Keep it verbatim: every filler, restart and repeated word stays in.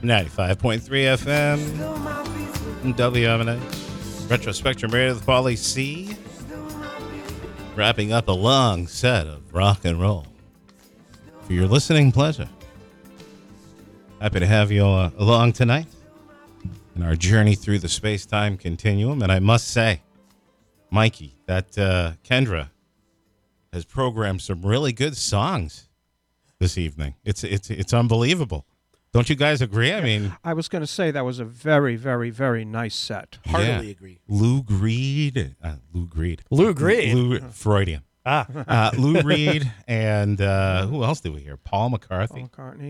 ninety-five point three F M, W M N A, Retro Spectrum Radio with Paulie C. Wrapping up a long set of rock and roll for your listening pleasure. Happy to have you uh, along tonight in our journey through the space-time continuum. And I must say, Mikey, that uh, Kendra has programmed some really good songs this evening. It's it's it's unbelievable. Don't you guys agree? I mean, I was going to say that was a very, very, very nice set. Heartily yeah. agree. Lou Greed, uh, Lou Greed, Lou Greed, Lou, Freudian. Ah, uh, Lou Reed, and uh, who else did we hear? Paul McCarthy. Paul McCartney,